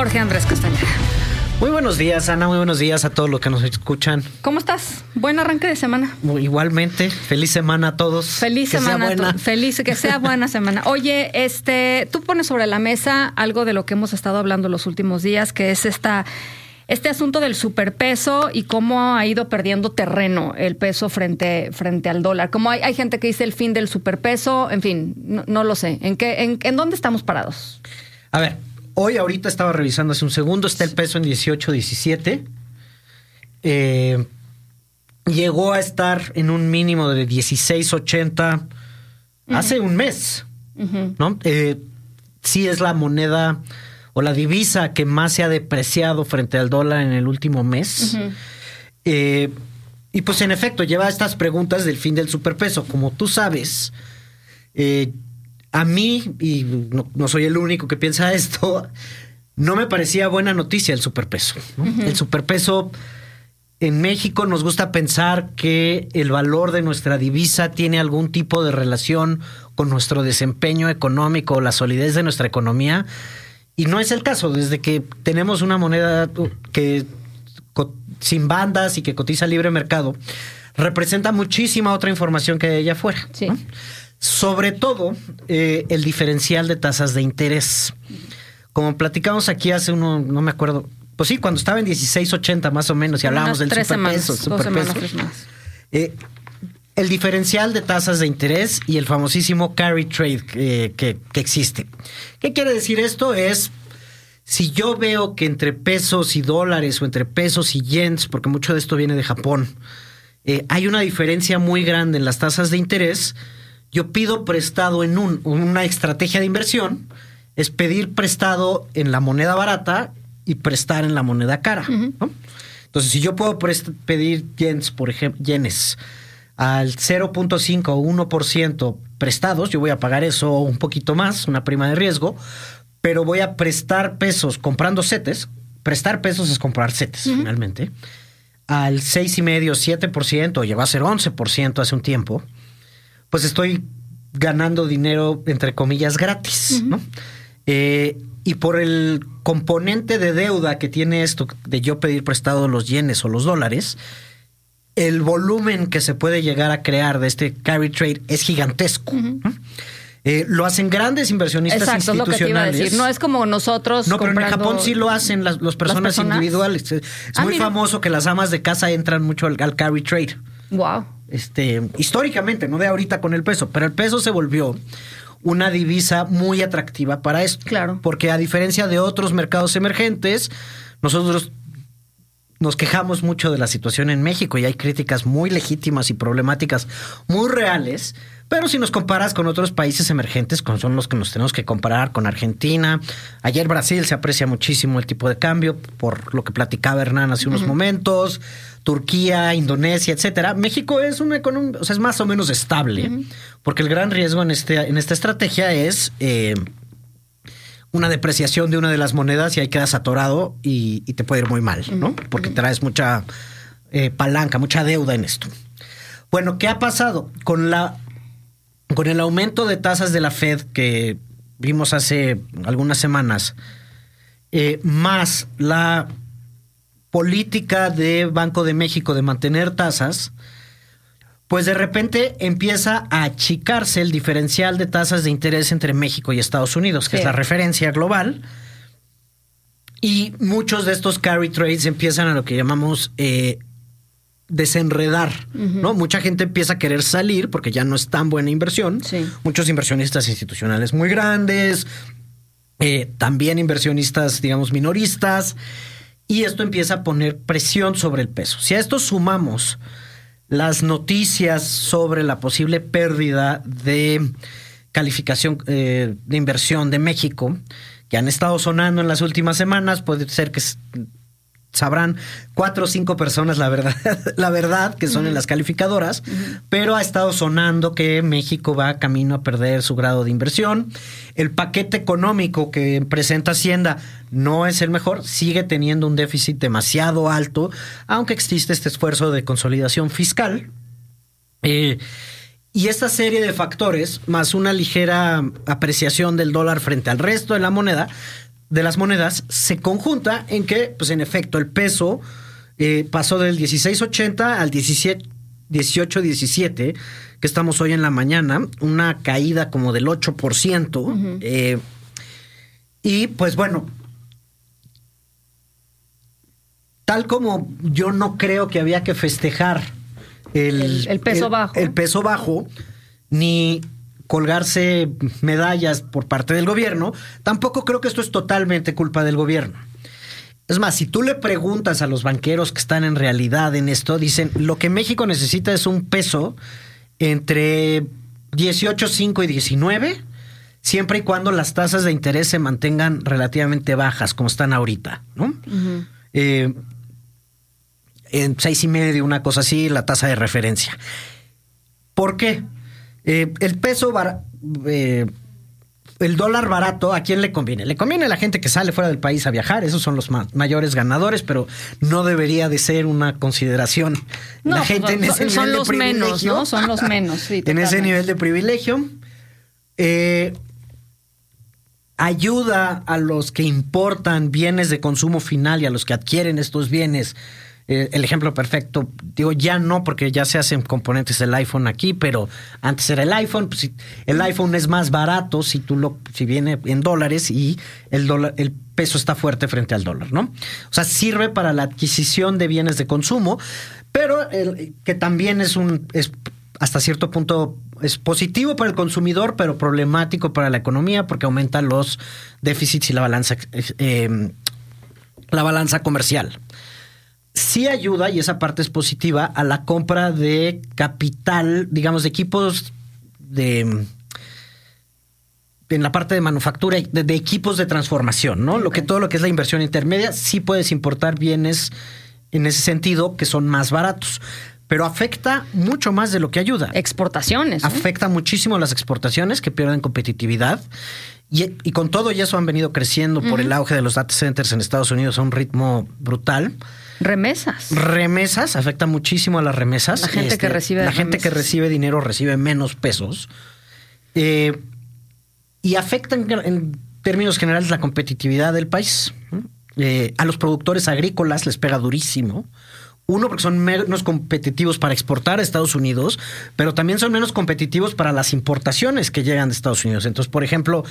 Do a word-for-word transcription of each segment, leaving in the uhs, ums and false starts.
Jorge Andrés Castañeda. Muy buenos días, Ana, muy buenos días a todos los que nos escuchan. ¿Cómo estás? Buen arranque de semana. Igualmente, feliz semana a todos. Feliz que semana. Sea buena. To- feliz, que sea buena semana. Oye, este, tú pones sobre la mesa algo de lo que hemos estado hablando los últimos días, que es esta, este asunto del superpeso y cómo ha ido perdiendo terreno el peso frente, frente al dólar. Como hay, hay gente que dice el fin del superpeso, en fin, no, no lo sé. ¿En qué, en, en dónde estamos parados? A ver. Hoy, ahorita estaba revisando hace un segundo, está el peso en dieciocho diecisiete. Eh, llegó a estar en un mínimo de dieciséis ochenta uh-huh. hace un mes. Uh-huh. ¿No? Eh, sí es la moneda o la divisa que más se ha depreciado frente al dólar en el último mes. Uh-huh. Eh, y pues en efecto, lleva estas preguntas del fin del superpeso. Como tú sabes, eh, a mí, y no, no soy el único que piensa esto, no me parecía buena noticia el superpeso, ¿no? Uh-huh. El superpeso en México nos gusta pensar que el valor de nuestra divisa tiene algún tipo de relación con nuestro desempeño económico o la solidez de nuestra economía, y no es el caso. Desde que tenemos una moneda que sin bandas y que cotiza libre mercado, representa muchísima otra información que hay allá afuera, sí. ¿no? Sobre todo, eh, el diferencial de tasas de interés. Como platicamos aquí hace uno, no me acuerdo, pues sí, cuando estaba en dieciséis ochenta más o menos, y hablábamos del tres superpeso. Semanas, dos semanas, tres más. Eh, el diferencial de tasas de interés y el famosísimo carry trade eh, que, que existe. ¿Qué quiere decir esto? Es, si yo veo que entre pesos y dólares o entre pesos y yens, porque mucho de esto viene de Japón, eh, hay una diferencia muy grande en las tasas de interés, yo pido prestado en un, una estrategia de inversión, es pedir prestado en la moneda barata y prestar en la moneda cara, uh-huh. ¿no? Entonces, si yo puedo prest- pedir yens, por ejemplo, yenes al cero punto cinco o uno por ciento prestados, yo voy a pagar eso un poquito más, una prima de riesgo, pero voy a prestar pesos comprando setes. Prestar pesos es comprar setes, uh-huh. finalmente, al seis y medio, siete por ciento, llegó a ser once por ciento hace un tiempo. Pues estoy ganando dinero, entre comillas, gratis, uh-huh. ¿no? Eh, y por el componente de deuda que tiene esto de yo pedir prestado los yenes o los dólares, el volumen que se puede llegar a crear de este carry trade es gigantesco. Uh-huh. ¿no? Eh, lo hacen grandes inversionistas Exacto, institucionales. Es lo que te iba a decir. No es como nosotros No, comprando... pero en Japón sí lo hacen las, las personas, ¿Las personas? individuales. Es ah, muy mira. famoso que las amas de casa entran mucho al, al carry trade. Wow. Este, históricamente, no de ahorita con el peso, pero el peso se volvió una divisa muy atractiva para esto. Claro. Porque a diferencia de otros mercados emergentes, nosotros nos quejamos mucho de la situación en México y hay críticas muy legítimas y problemáticas muy reales, pero si nos comparas con otros países emergentes, con son los que nos tenemos que comparar, con Argentina, ayer Brasil se aprecia muchísimo el tipo de cambio, por lo que platicaba Hernán hace unos uh-huh. momentos, Turquía, Indonesia, etcétera. México es una economía, o sea, es más o menos estable, uh-huh. porque el gran riesgo en este, en esta estrategia es eh, una depreciación de una de las monedas y ahí quedas atorado y, y te puede ir muy mal, ¿no? Porque traes mucha eh, palanca, mucha deuda en esto. Bueno, ¿qué ha pasado? Con la con el aumento de tasas de la Fed que vimos hace algunas semanas, eh, más la política de Banco de México de mantener tasas, pues de repente empieza a achicarse el diferencial de tasas de interés entre México y Estados Unidos, que sí. es la referencia global. Y muchos de estos carry trades empiezan a lo que llamamos eh, desenredar, uh-huh. ¿no? Mucha gente empieza a querer salir porque ya no es tan buena inversión. Sí. Muchos inversionistas institucionales muy grandes, eh, también inversionistas, digamos, minoristas. Y esto empieza a poner presión sobre el peso. Si a esto sumamos las noticias sobre la posible pérdida de calificación eh, de inversión de México, que han estado sonando en las últimas semanas, puede ser que sabrán cuatro o cinco personas la verdad, la verdad que son uh-huh. en las calificadoras, uh-huh. pero ha estado sonando que México va camino a perder su grado de inversión. El paquete económico que presenta Hacienda no es el mejor, sigue teniendo un déficit demasiado alto, aunque existe este esfuerzo de consolidación fiscal. Eh, y esta serie de factores, más una ligera apreciación del dólar frente al resto de la moneda, de las monedas se conjunta en que, pues en efecto, el peso eh, pasó del dieciséis ochenta al dieciocho diecisiete, que estamos hoy en la mañana, una caída como del ocho por ciento. Uh-huh. Eh, y pues bueno, tal como yo no creo que había que festejar el, el, el peso el, bajo. El peso bajo, ni colgarse medallas por parte del gobierno, tampoco creo que esto es totalmente culpa del gobierno. Es más, si tú le preguntas a los banqueros que están en realidad en esto, dicen, lo que México necesita es un peso entre dieciocho punto cinco y diecinueve, siempre y cuando las tasas de interés se mantengan relativamente bajas, como están ahorita, ¿no? Uh-huh. Eh, en seis y medio, una cosa así, la tasa de referencia. ¿Por qué? Eh, el peso, bar, eh, el dólar barato, ¿a quién le conviene? Le conviene a la gente que sale fuera del país a viajar, esos son los ma- mayores ganadores, pero no debería de ser una consideración. No, la gente son, en ese son, nivel son de los privilegio, menos, ¿no? Son los menos, sí. En ese nivel de privilegio, eh, ayuda a los que importan bienes de consumo final y a los que adquieren estos bienes. Eh, el ejemplo perfecto, digo, ya no, porque ya se hacen componentes del iPhone aquí, pero antes era el iPhone. Pues, el iPhone es más barato si tú lo, si viene en dólares y el dólar, el peso está fuerte frente al dólar, ¿no? O sea, sirve para la adquisición de bienes de consumo, pero el, que también es un, es hasta cierto punto es positivo para el consumidor, pero problemático para la economía porque aumenta los déficits y la balanza, eh, la balanza comercial. Sí ayuda, y esa parte es positiva, a la compra de capital, digamos, de equipos de... en la parte de manufactura, de, de equipos de transformación, ¿no? Okay. Lo que todo lo que es la inversión intermedia, sí puedes importar bienes en ese sentido que son más baratos. Pero afecta mucho más de lo que ayuda. Exportaciones. ¿eh? Afecta muchísimo las exportaciones que pierden competitividad. Y, y con todo y eso han venido creciendo uh-huh. por el auge de los data centers en Estados Unidos a un ritmo brutal. Remesas. Remesas, afecta muchísimo a las remesas. La gente este, que recibe La remesas. gente que recibe dinero recibe menos pesos. Eh, y afecta en, en términos generales la competitividad del país. Eh, a los productores agrícolas les pega durísimo. Uno, porque son menos competitivos para exportar a Estados Unidos, pero también son menos competitivos para las importaciones que llegan de Estados Unidos. Entonces, por ejemplo,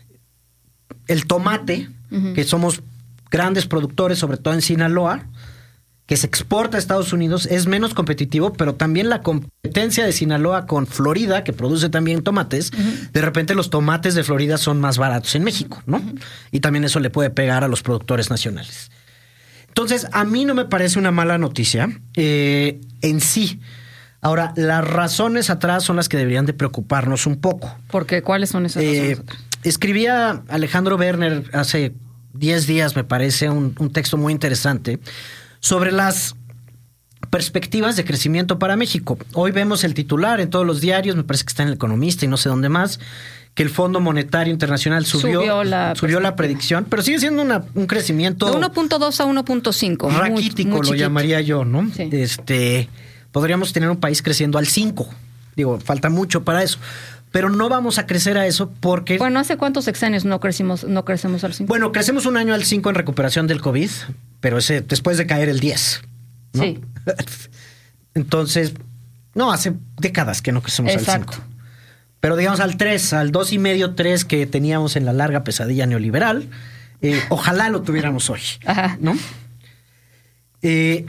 el tomate, uh-huh. que somos grandes productores, sobre todo en Sinaloa, que se exporta a Estados Unidos, es menos competitivo, pero también la competencia de Sinaloa con Florida, que produce también tomates, uh-huh. de repente los tomates de Florida son más baratos en México, ¿no? Uh-huh. Y también eso le puede pegar a los productores nacionales. Entonces, a mí no me parece una mala noticia eh, en sí. Ahora, las razones atrás son las que deberían de preocuparnos un poco. ¿Por qué? ¿Cuáles son esas eh, razones atrás? Escribía Alejandro Werner hace diez días, me parece, un, un texto muy interesante sobre las perspectivas de crecimiento para México. Hoy vemos el titular en todos los diarios, me parece que está en El Economista y no sé dónde más, que el Fondo Monetario Internacional subió, subió, la, subió la predicción, pero sigue siendo una, un crecimiento... De uno punto dos a uno punto cinco. Raquítico, muy, muy lo llamaría yo, ¿no? Sí. Este, podríamos tener un país creciendo al cinco. Digo, falta mucho para eso. Pero no vamos a crecer a eso porque... Bueno, ¿hace cuántos sexenios no crecimos, no crecemos al cinco? Bueno, crecemos un año al cinco en recuperación del COVID, pero ese después de caer el diez, ¿no? Sí. Entonces, no, hace décadas que no crecemos Exacto. al cinco. Pero digamos al tres, al dos y medio, tres que teníamos en la larga pesadilla neoliberal, eh, ojalá lo tuviéramos hoy, Ajá. ¿no? Eh,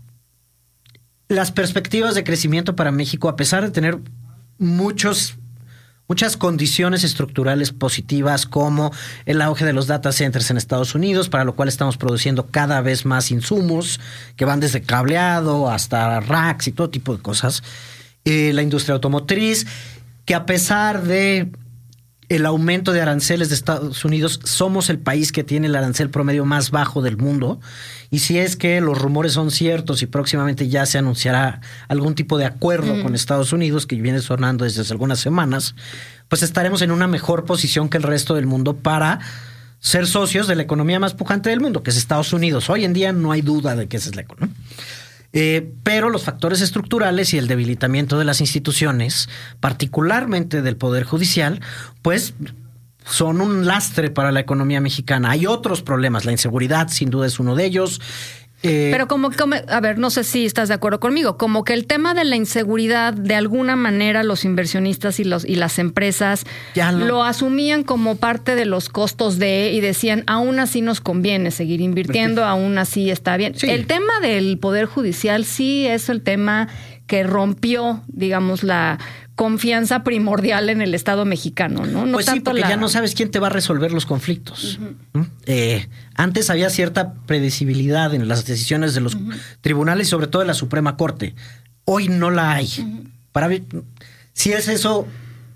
las perspectivas de crecimiento para México, a pesar de tener muchos, muchas condiciones estructurales positivas, como el auge de los data centers en Estados Unidos, para lo cual estamos produciendo cada vez más insumos que van desde cableado hasta racks y todo tipo de cosas, eh, la industria automotriz, que a pesar de el aumento de aranceles de Estados Unidos, somos el país que tiene el arancel promedio más bajo del mundo. Y si es que los rumores son ciertos y próximamente ya se anunciará algún tipo de acuerdo mm. con Estados Unidos, que viene sonando desde hace algunas semanas, pues estaremos en una mejor posición que el resto del mundo para ser socios de la economía más pujante del mundo, que es Estados Unidos. Hoy en día no hay duda de que esa es la economía. Eh, pero los factores estructurales y el debilitamiento de las instituciones, particularmente del Poder Judicial, pues son un lastre para la economía mexicana. Hay otros problemas, la inseguridad sin duda es uno de ellos. Eh, Pero como, como, a ver, no sé si estás de acuerdo conmigo, como que el tema de la inseguridad, de alguna manera los inversionistas y los y las empresas ya lo... lo asumían como parte de los costos de, y decían, aún así nos conviene seguir invirtiendo, Porque... aún así está bien. Sí. El tema del Poder Judicial sí es el tema que rompió, digamos, la confianza primordial en el Estado mexicano, ¿no? No pues tanto sí, porque la... ya no sabes quién te va a resolver los conflictos. Uh-huh. eh, antes había cierta predecibilidad en las decisiones de los uh-huh. tribunales y sobre todo de la Suprema Corte. Hoy no la hay. Uh-huh. Para ver si es eso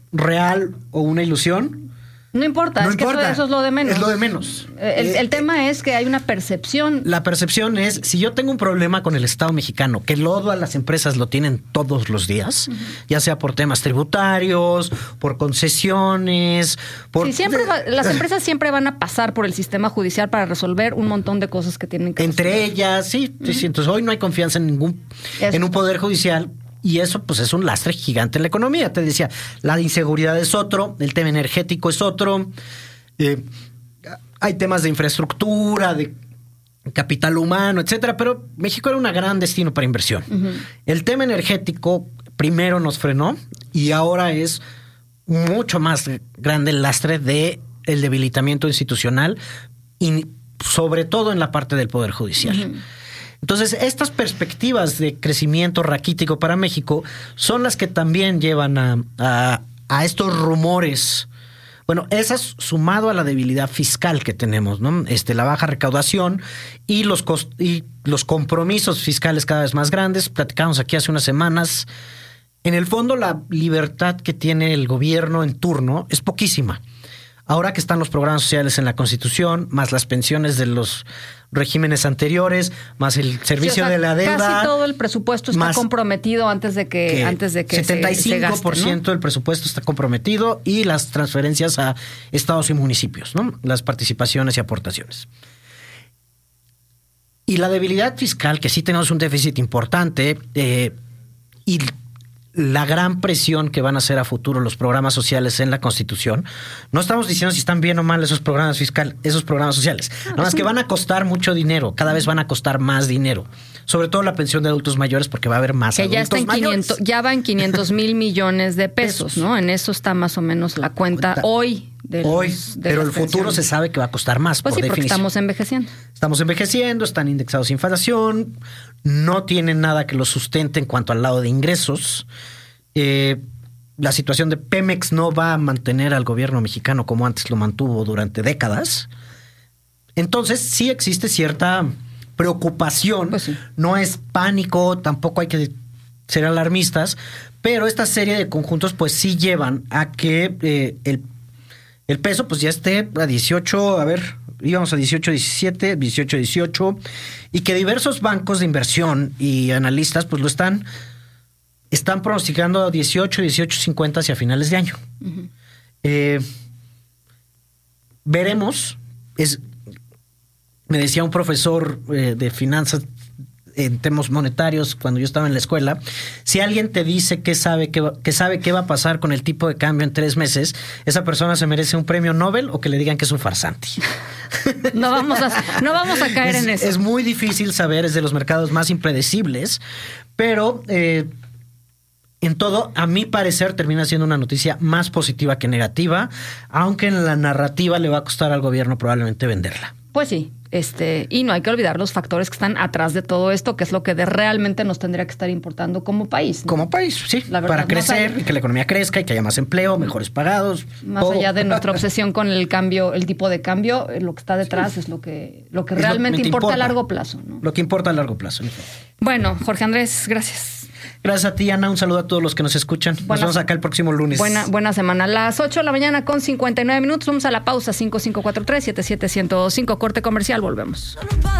real o una ilusión. No importa, no es importa. que eso, eso es lo de menos. Es lo de menos. El, eh, el tema es que hay una percepción. La percepción es, si yo tengo un problema con el Estado mexicano, que lodo a las empresas lo tienen todos los días, uh-huh. ya sea por temas tributarios, por concesiones, por... Sí, siempre va, las empresas siempre van a pasar por el sistema judicial para resolver un montón de cosas que tienen que Entre resolver. ellas, sí, uh-huh. sí. Entonces hoy no hay confianza en ningún, eso en un poder judicial. Y eso, pues, es un lastre gigante en la economía. Te decía, la inseguridad es otro, el tema energético es otro. Eh, hay temas de infraestructura, de capital humano, etcétera. Pero México era un gran destino para inversión. Uh-huh. El tema energético primero nos frenó y ahora es mucho más grande el lastre de el debilitamiento institucional y sobre todo en la parte del Poder Judicial. Uh-huh. Entonces, estas perspectivas de crecimiento raquítico para México son las que también llevan a, a, a estos rumores. Bueno, esas sumado a la debilidad fiscal que tenemos, ¿no? Este, la baja recaudación y los, cost- y los compromisos fiscales cada vez más grandes. Platicamos aquí hace unas semanas. En el fondo, la libertad que tiene el gobierno en turno es poquísima. Ahora que están los programas sociales en la Constitución, más las pensiones de los regímenes anteriores, más el servicio sí, o sea, de la deuda. Casi todo el presupuesto está comprometido antes de que, que antes de que setenta y cinco por ciento se, se gaste, ¿no? del presupuesto está comprometido y las transferencias a estados y municipios, ¿no? Las participaciones y aportaciones. Y la debilidad fiscal, que sí tenemos un déficit importante, eh, y la gran presión que van a hacer a futuro los programas sociales en la Constitución. No estamos diciendo si están bien o mal esos programas fiscales, esos programas sociales. No, Nada más un... que van a costar mucho dinero, cada vez van a costar más dinero. Sobre todo la pensión de adultos mayores, porque va a haber más que adultos ya está en mayores. quinientos, ya va en quinientos mil millones de pesos, pesos, ¿no? En eso está más o menos la cuenta, cuenta. hoy. De hoy, los, de pero el pensiones. Futuro se sabe que va a costar más, pues por sí, porque definición. Estamos envejeciendo. Estamos envejeciendo, están indexados a inflación, no tienen nada que los sustente en cuanto al lado de ingresos. Eh, la situación de Pemex no va a mantener al gobierno mexicano como antes lo mantuvo durante décadas. Entonces sí existe cierta preocupación, pues sí. No es pánico, tampoco hay que ser alarmistas, pero esta serie de conjuntos pues sí llevan a que eh, el, el peso pues ya esté a dieciocho, a ver, íbamos a dieciocho, diecisiete, dieciocho, dieciocho, y que diversos bancos de inversión y analistas pues lo están Están pronosticando dieciocho, dieciocho cincuenta hacia finales de año. Uh-huh. Eh, veremos. Es, me decía un profesor eh, de finanzas en temas monetarios cuando yo estaba en la escuela, si alguien te dice que sabe qué va, que sabe qué va a pasar con el tipo de cambio en tres meses, esa persona se merece un premio Nobel o que le digan que es un farsante. No vamos a, no vamos a caer es, en eso. Es muy difícil saber, es de los mercados más impredecibles, pero... Eh, En todo, a mi parecer, termina siendo una noticia más positiva que negativa, aunque en la narrativa le va a costar al gobierno probablemente venderla. Pues sí, este, y no hay que olvidar los factores que están atrás de todo esto, que es lo que de realmente nos tendría que estar importando como país, ¿no? Como país, sí, la verdad, para crecer allá, y que la economía crezca y que haya más empleo, mejores pagados. Más todo. Allá de nuestra obsesión con el cambio, el tipo de cambio, lo que está detrás sí. es lo que, lo que realmente lo que importa, importa a largo plazo, ¿no? Lo que importa a largo plazo. ¿No? Bueno, Jorge Andrés, gracias. Gracias a ti, Ana. Un saludo a todos los que nos escuchan. Nos buena, vemos acá el próximo lunes. Buena, buena semana. A las ocho de la mañana con cincuenta y nueve minutos. Vamos a la pausa. cinco cinco cuatro tres, siete siete cero cinco. Corte comercial. Volvemos.